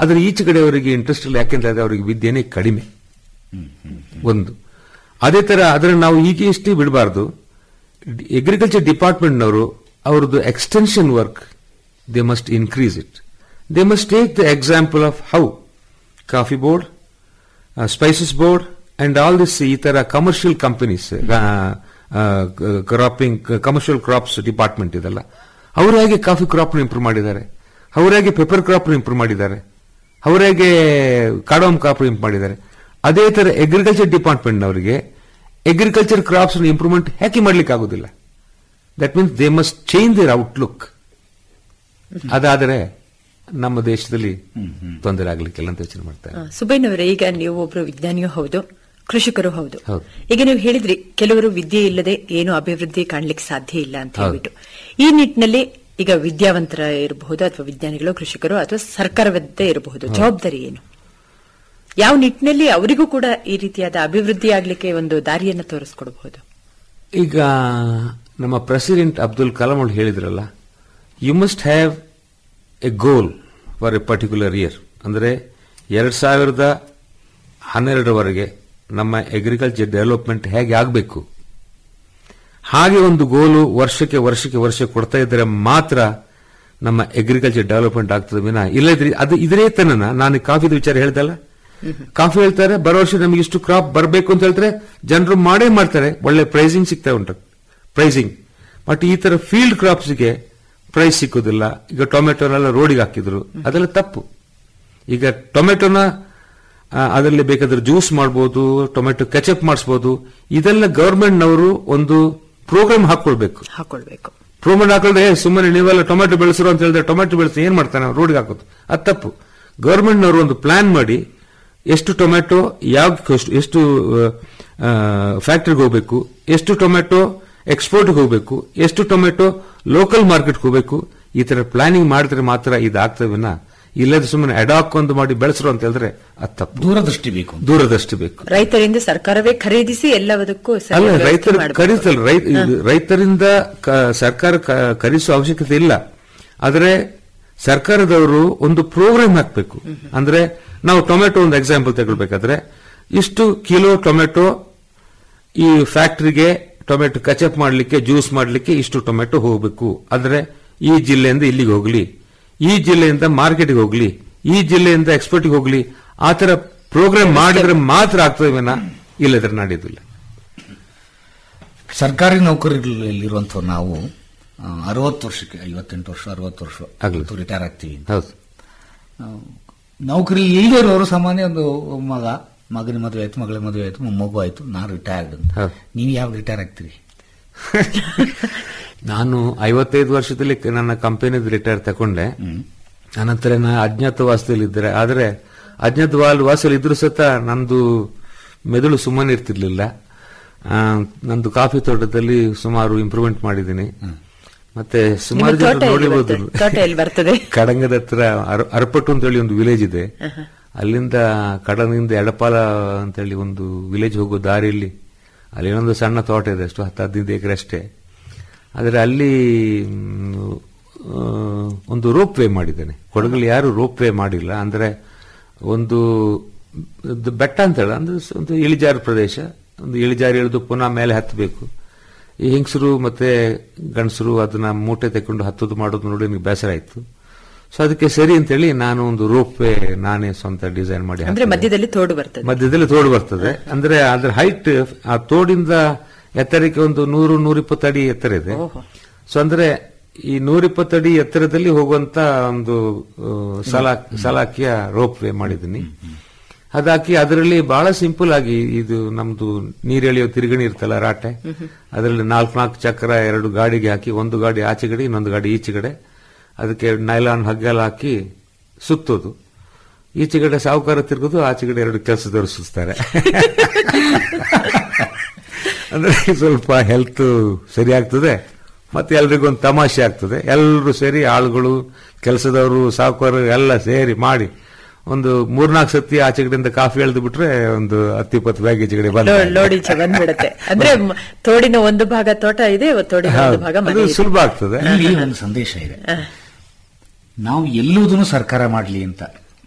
ಆದ್ರೆ ಈಚೆ ಕಡೆ ಅವರಿಗೆ ಇಂಟ್ರೆಸ್ಟ್ ಇಲ್ಲ, ಯಾಕೆಂದ್ರೆ ಅವರಿಗೆ ವಿದ್ಯೆನೇ ಕಡಿಮೆ. ಒಂದು ಅದೇ ತರ ಅದನ್ನು ನಾವು ಈಗಷ್ಟೇ ಬಿಡಬಾರ್ದು. ಅಗ್ರಿಕಲ್ಚರ್ ಡಿಪಾರ್ಟ್ಮೆಂಟ್ನವರು ಅವ್ರದ್ದು extension work they must increase it. They must take the example of how coffee board, spices board and all this ಈ ತರ commercial companies, commercial crops department ಇದೆಲ್ಲ, ಅವರು ಹೇಗೆ ಕಾಫಿ ಕ್ರಾಪ್ ಇಂಪ್ರೂವ್ ಮಾಡಿದ್ದಾರೆ, ಅವರು ಹೇಗೆ ಪೆಪರ್ ಕ್ರಾಪ್ ಇಂಪ್ರೂವ್ ಮಾಡಿದ್ದಾರೆ, ಅವರು ಹೇಗೆ ಕಾಡೋಮ್ ಕ್ರಾಪ್ ಇಂಪ್ರೂವ್ ಮಾಡಿದ್ದಾರೆ. ಅದೇ ತರ ಅಗ್ರಿಕಲ್ಚರ್ ಡಿಪಾರ್ಟ್ಮೆಂಟ್ನವರಿಗೆ ಅಗ್ರಿಕಲ್ಚರ್ ಕ್ರಾಪ್ಸ್ ಇಂಪ್ರೂವ್ಮೆಂಟ್ ಯಾಕೆ ಮಾಡ್ಲಿಕ್ಕೆ ಆಗುದಿಲ್ಲ? That means they must change there outlook. ಅದಾದರೆ ನಮ್ಮ ದೇಶದಲ್ಲಿ ತೊಂದರೆ ಆಗ್ಲಿಕ್ಕಿಲ್ಲ ಅಂತ ಯೋಚನೆ ಮಾಡ್ತಾರೆ. ಸುಬ್ಬಯ್ಯನವರೇ, ಈಗ ನೀವು ಒಬ್ರು ವಿಜ್ಞಾನಿಯೂ ಹೌದು, ಕೃಷಿಕರು ಹೌದು. ಈಗ ನೀವು ಹೇಳಿದ್ರಿ ಕೆಲವರು ವಿದ್ಯೆ ಇಲ್ಲದೆ ಏನು ಅಭಿವೃದ್ಧಿ ಕಾಣಲಿಕ್ಕೆ ಸಾಧ್ಯ ಇಲ್ಲ ಅಂತ ಹೇಳ್ಬಿಟ್ಟು, ಈ ನಿಟ್ಟಿನಲ್ಲಿ ಈಗ ವಿದ್ಯಾವಂತರ ಇರಬಹುದು ಅಥವಾ ವಿಜ್ಞಾನಿಗಳು, ಕೃಷಿಕರು ಅಥವಾ ಸರ್ಕಾರವದ್ದೇ ಇರಬಹುದು, ಜವಾಬ್ದಾರಿ ಏನು? ಯಾವ ನಿಟ್ಟಿನಲ್ಲಿ ಅವರಿಗೂ ಕೂಡ ಈ ರೀತಿಯಾದ ಅಭಿವೃದ್ಧಿ ಆಗ್ಲಿಕ್ಕೆ ಒಂದು ದಾರಿಯನ್ನು ತೋರಿಸ್ಕೊಡಬಹುದು? ಈಗ ನಮ್ಮ ಪ್ರೆಸಿಡೆಂಟ್ ಅಬ್ದುಲ್ ಕಲಾಂ ಅವರು ಹೇಳಿದ್ರಲ್ಲ, you must have A goal for A particular year. ಅಂದರೆ 2012 ನಮ್ಮ ಅಗ್ರಿಕಲ್ಚರ್ ಡೆವಲಪ್ಮೆಂಟ್ ಹೇಗೆ ಆಗಬೇಕು, ಹಾಗೆ ಒಂದು ಗೋಲು ವರ್ಷಕ್ಕೆ ಕೊಡ್ತಾ ಇದ್ರೆ ಮಾತ್ರ ನಮ್ಮ ಅಗ್ರಿಕಲ್ಚರ್ ಡೆವಲಪ್ಮೆಂಟ್ ಆಗ್ತದೆ ವಿನ ಇಲ್ಲದ್ರೆ ಅದು ಇದೇ ತನನ. ನಾನು ಕಾಫಿದ ವಿಚಾರ ಹೇಳ್ದಲ್ಲ, ಕಾಫಿ ಹೇಳ್ತಾರೆ ಬರೋ ವರ್ಷ ನಮಗೆ ಇಷ್ಟು ಕ್ರಾಪ್ ಬರಬೇಕು ಅಂತ ಹೇಳ್ತಾರೆ, ಜನರು ಮಾಡೇ ಮಾಡ್ತಾರೆ, ಒಳ್ಳೆ ಪ್ರೈಸಿಂಗ್ ಸಿಗ್ತಾ ಉಂಟು ಪ್ರೈಸಿಂಗ್. ಬಟ್ ಈ ತರ ಫೀಲ್ಡ್ ಕ್ರಾಪ್ಸ್ಗೆ ಪ್ರೈಸ್ ಸಿಕ್ಕೋದಿಲ್ಲ. ಈಗ ಟೊಮೆಟೊನೆಲ್ಲ ರೋಡಿಗೆ ಹಾಕಿದ್ರು, ಅದೆಲ್ಲ ತಪ್ಪು. ಈಗ ಟೊಮೆಟೊನ ಅದರಲ್ಲಿ ಬೇಕಾದ್ರೆ ಜ್ಯೂಸ್ ಮಾಡಬಹುದು, ಟೊಮೆಟೊ ಕೆಚಪ್ ಮಾಡಿಸಬಹುದು. ಇದೆಲ್ಲ ಗವರ್ಮೆಂಟ್ನವರು ಒಂದು ಪ್ರೋಗ್ರಾಮ್ ಹಾಕೊಳ್ಬೇಕು. ಪ್ರೋಗ್ರಾಮ್ ಹಾಕಿದ್ರೆ ಸುಮ್ಮನೆ ನೀವೆಲ್ಲ ಟೊಮೆಟೊ ಬೆಳೆಸರು ಅಂತ ಹೇಳಿದ್ರೆ ಟೊಮೆಟೊ ಬೆಳೆಸಿ ಏನ್ ಮಾಡ್ತಾನೆ, ರೋಡ್ಗೆ ಹಾಕೋದು, ಅದು ತಪ್ಪು. ಗವರ್ಮೆಂಟ್ನವರು ಒಂದು ಪ್ಲಾನ್ ಮಾಡಿ ಎಷ್ಟು ಟೊಮೆಟೊ ಎಷ್ಟು ಫ್ಯಾಕ್ಟರಿಗೆ ಹೋಗಬೇಕು, ಎಷ್ಟು ಟೊಮೆಟೊ ಎಕ್ಸ್ಪೋರ್ಟ್ಗೆ ಹೋಗಬೇಕು, ಎಷ್ಟು ಟೊಮೆಟೊ ಲೋಕಲ್ ಮಾರ್ಕೆಟ್ಗೆ ಹೋಗಬೇಕು. ಈ ತರ ಪ್ಲಾನಿಂಗ್ ಮಾಡಿದ್ರೆ ಮಾತ್ರ ಇದಾಗ್ತವಿನ ಇಲ್ಲದ ಸುಮ್ಮನೆ ಅಡಾಕ್ ಒಂದು ಮಾಡಿ ಬೆಳೆಸರು ಅಂತ ಹೇಳಿದ್ರೆ ಅದು ತಪ್ಪು. ದೂರದೃಷ್ಟಿ ಬೇಕು. ರೈತರಿಂದ ಸರ್ಕಾರವೇ ಖರೀದಿಸಿ ಎಲ್ಲದಕ್ಕೂ ಅಲ್ಲ, ರೈತರು ಖರೀದಿಸಲ್ಲ, ರೈತರಿಂದ ಸರ್ಕಾರ ಖರೀದಿಸುವ ಅವಶ್ಯಕತೆ ಇಲ್ಲ. ಆದರೆ ಸರ್ಕಾರದವರು ಒಂದು ಪ್ರೋಗ್ರಾಮ್ ಹಾಕಬೇಕು. ಅಂದ್ರೆ ನಾವು ಟೊಮೆಟೊ ಒಂದು ಎಕ್ಸಾಂಪಲ್ ತಗೊಳ್ಬೇಕಾದ್ರೆ ಇಷ್ಟು ಕಿಲೋ ಟೊಮೆಟೊ ಈ ಫ್ಯಾಕ್ಟರಿಗೆ ಟೊಮೆಟೊ ಕಚಪ್ ಮಾಡಲಿಕ್ಕೆ, ಜ್ಯೂಸ್ ಮಾಡಲಿಕ್ಕೆ ಇಷ್ಟು ಟೊಮೆಟೊ ಹೋಗಬೇಕು. ಅಂದ್ರೆ ಈ ಜಿಲ್ಲೆಯಿಂದ ಇಲ್ಲಿಗೆ ಹೋಗ್ಲಿ, ಈ ಜಿಲ್ಲೆಯಿಂದ ಮಾರ್ಕೆಟ್ಗೆ ಹೋಗ್ಲಿ, ಈ ಜಿಲ್ಲೆಯಿಂದ ಎಕ್ಸ್ಪೋರ್ಟ್ಗೆ ಹೋಗ್ಲಿ. ಆ ತರ ಪ್ರೋಗ್ರಾಮ್ ಮಾಡಿದ್ರೆ ಮಾತ್ರ ಆಗ್ತದೆ ವಿನ ಇಲ್ಲದ್ರೆ ನಡೆಯುವುದಿಲ್ಲ. ಸರ್ಕಾರಿ ನೌಕರಿಯಲ್ಲಿರುವಂತಹ ನಾವು 60 ವರ್ಷಕ್ಕೆ 58 ವರ್ಷ 60 ವರ್ಷ ರಿಟೈರ್ ಆಗ್ತೀವಿ. ನೌಕರಿ ಇಲ್ಲದೆ ಇರೋರು ಸಾಮಾನ್ಯ ಒಂದು ಮಗನ ಮದುವೆ ಆಯ್ತು, ಮಗಳ ಮದುವೆ ಆಯ್ತು, ಮಗು ಆಯ್ತು, ನಾನು ರಿಟೈರ್ಡ್ ಅಂತ. ನೀವು ಯಾವಾಗ ರಿಟೈರ್ ಆಗ್ತೀರಿ? ನಾನು 55 ವರ್ಷದಲ್ಲಿ ನನ್ನ ಕಂಪನಿದ ರಿಟೈರ್ ತಗೊಂಡೆ. ಅನಂತರ ನಾ ಅಜ್ಞಾತವಾಸದಲ್ಲಿ ಇದ್ದರೆ, ಆದರೆ ಅಜ್ಞಾತವಾಸದಲ್ಲಿ ಇದ್ರೂ ಸತ ನಂದು ಮೆದುಳು ಸುಮ್ಮನೆ ಇರ್ತಿರ್ಲಿಲ್ಲ. ನಂದು ಕಾಫಿ ತೋಟದಲ್ಲಿ ಸುಮಾರು ಇಂಪ್ರೂವ್ಮೆಂಟ್ ಮಾಡಿದ್ದೀನಿ. ಮತ್ತೆ ಸುಮಾರು ಜನ ನೋಡಿಬಹುದು, ಕಡಂಗದ ಹತ್ರ ಅರಪಟ್ಟು ಅಂತ ಹೇಳಿ ಒಂದು ವಿಲೇಜ್ ಇದೆ, ಅಲ್ಲಿಂದ ಕಡಂಗದಿಂದ ಎಡಪಾಲ ಅಂತೇಳಿ ಒಂದು ವಿಲೇಜ್ ಹೋಗೋ ದಾರಿಯಲ್ಲಿ ಅಲ್ಲಿ ಇನ್ನೊಂದು ಸಣ್ಣ ತೋಟ ಇದೆ, ಅಷ್ಟು 10-15 ಎಕರೆ ಅಷ್ಟೇ. ಆದರೆ ಅಲ್ಲಿ ಒಂದು ರೋಪ್ ವೇ ಮಾಡಿದ್ದೇನೆ. ಕೊಡಗಲ್ಲಿ ಯಾರು ರೋಪ್ ವೇ ಮಾಡಿಲ್ಲ. ಅಂದ್ರೆ ಒಂದು ಬೆಟ್ಟ ಅಂತ ಹೇಳ, ಅಂದ್ರೆ ಒಂದು ಇಳಿಜಾರು ಪ್ರದೇಶ, ಒಂದು ಇಳಿಜಾರು ಇಳಿದು ಪುನಃ ಮೇಲೆ ಹತ್ತಬೇಕು. ಈ ಹೆಂಗಸರು ಮತ್ತೆ ಗಂಡಸರು ಅದನ್ನ ಮೂಟೆ ತೆಕೊಂಡು ಹತ್ತೋದು ಮಾಡೋದು ನೋಡಿ ನನಗೆ ಬೇಸರ ಆಯ್ತು. ಸೊ ಅದಕ್ಕೆ ಸರಿ ಅಂತೇಳಿ ನಾನು ಒಂದು ರೋಪ್ ವೇ ನಾನೇ ಸ್ವಂತ ಡಿಸೈನ್ ಮಾಡಿ, ಮಧ್ಯದಲ್ಲಿ ತೋಡು ಬರ್ತದೆ. ಅಂದ್ರೆ ಅದ್ರ ಹೈಟ್ ಆ ತೋಡಿಂದ ಎತ್ತರಕ್ಕೆ ಒಂದು 100-120 ಅಡಿ ಎತ್ತರ ಇದೆ. ಸೊ ಅಂದ್ರೆ ಈ 120 ಅಡಿ ಎತ್ತರದಲ್ಲಿ ಹೋಗುವಂತ ಒಂದು ಸಲಾಕಿಯ ರೋಪ್ ವೇ ಮಾಡಿದ್ದೀನಿ. ಅದಾಕಿ ಅದರಲ್ಲಿ ಬಹಳ ಸಿಂಪಲ್ ಆಗಿ ಇದು ನಮ್ದು ನೀರೆಳೆಯೋ ತಿರುಗಣಿ ಇರ್ತಲ್ಲ, ರಾಟೆ, ಅದರಲ್ಲಿ 4 ಚಕ್ರ 2 ಗಾಡಿಗೆ ಹಾಕಿ, ಒಂದು ಗಾಡಿ ಆಚೆಗಡೆ ಇನ್ನೊಂದು ಗಾಡಿ ಈಚೆಗಡೆ, ಅದಕ್ಕೆ ನೈಲಾನ್ ಹಗ್ಗಲ ಹಾಕಿ ಸುತ್ತೋದು. ಈಚೆಗಡೆ ಸಾಹುಕಾರ ತಿರುಗೋದು, ಆಚೆಗಡೆ 2 ಕೆಲಸದವರು ಸುತ್ತಾರೆ. ಅಂದ್ರೆ ಸ್ವಲ್ಪ ಹೆಲ್ತ್ ಸರಿ ಆಗ್ತದೆ, ಮತ್ತೆ ಎಲ್ರಿಗೂ ಒಂದು ತಮಾಷೆ ಆಗ್ತದೆ. ಎಲ್ಲರೂ ಸೇರಿ ಆಳುಗಳು, ಕೆಲಸದವರು, ಸಾಹುಕಾರರು ಎಲ್ಲ ಸೇರಿ ಮಾಡಿ ಒಂದು 3-4 ಸತಿ ಆಚೆಗಡೆಯಿಂದ ಕಾಫಿ ಎಳೆದು ಬಿಟ್ರೆ ಒಂದು 10-20 ಬ್ಯಾಗ್ ಈಚೆಗಡೆ ಬಂದ್ಬಿಡುತ್ತೆ. ಅಂದ್ರೆ ತೋಡಿನ ಒಂದು ಭಾಗ ತೋಟ ಇದೆ, ತೋಡಿನ ಒಂದು ಭಾಗ ಮನೆ ಇದೆ. ಸುಲಭ ಆಗ್ತದೆ. ಇಲ್ಲಿ ಒಂದು ಸಂದೇಶ ಇದೆ, ನಾವು ಎಲ್ಲುವುದನ್ನು ಸರ್ಕಾರ ಮಾಡಲಿ ಅಂತ